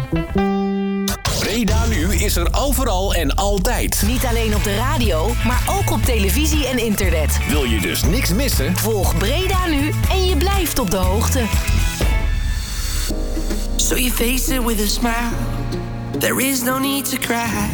Breda Nu is er overal en altijd. Niet alleen op de radio, maar ook op televisie en internet. Wil je dus niks missen? Volg Breda Nu en je blijft op de hoogte. So you face it with a smile. There is no need to cry.